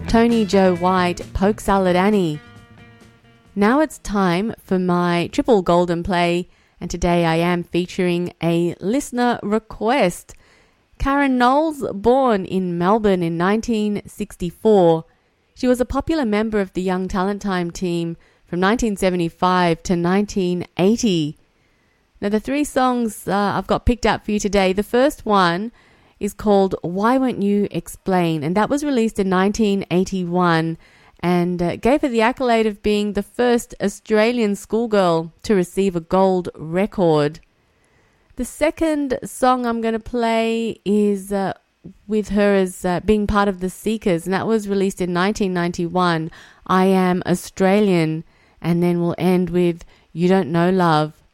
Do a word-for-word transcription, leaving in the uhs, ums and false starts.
Tony Joe White, Poke Salad Annie. Now it's time for my triple golden play, and today I am featuring a listener request. Karen Knowles, born in Melbourne in nineteen sixty-four. She was a popular member of the Young Talent Time team from nineteen seventy-five to nineteen eighty. Now the three songs uh, I've got picked out for you today. The first one is called Why Won't You Explain, and that was released in nineteen eighty-one and uh, gave her the accolade of being the first Australian schoolgirl to receive a gold record. The second song I'm going to play is uh, with her as uh, being part of the Seekers, and that was released in nineteen ninety-one, I Am Australian, and then we'll end with You Don't Know Love.